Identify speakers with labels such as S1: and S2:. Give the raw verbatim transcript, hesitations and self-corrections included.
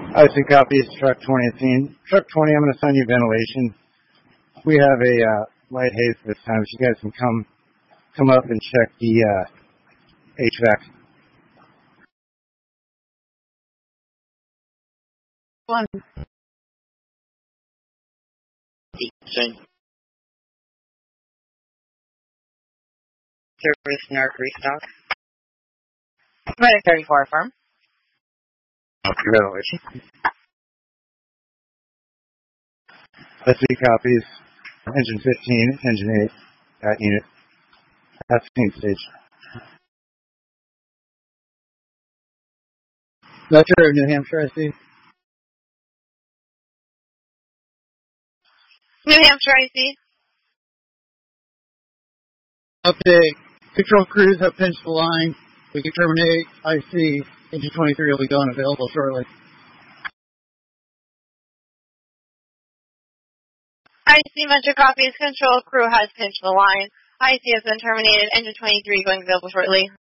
S1: I see copies, truck twenty scene. Truck twenty, I'm going to send you ventilation. We have a uh, light haze this time, so you guys can come come up and check the uh, H V A C.
S2: One. Service Narc restock. Medic thirty-four firm.
S1: Ventilation. I see copies. Engine fifteen, engine eight, that unit. That's scene stage. Metro, New Hampshire, I see.
S2: New Hampshire, I see.
S1: Update. Control crews have pinched the line. We can terminate. I see. Engine twenty-three will be gone available shortly.
S2: I see Metro copies. Control crew has pinched the line. I C has been terminated. Engine twenty-three going available shortly.